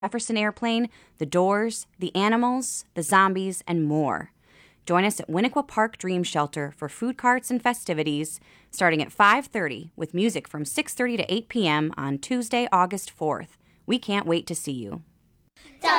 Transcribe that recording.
Jefferson Airplane, The Doors, The Animals, The Zombies, and more. Join us at Winnequa Park Dream Shelter for food carts and festivities starting at 5:30 with music from 6:30 to 8 p.m. on Tuesday, August 4th. We can't wait to see you.